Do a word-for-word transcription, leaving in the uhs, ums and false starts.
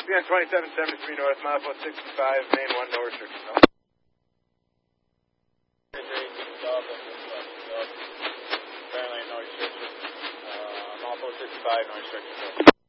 Taxi on twenty-seven seventy-three North, mile four sixty-five, main one, no restrictions. No. Apparently no restrictions. Uh, mile four sixty-five, no restrictions.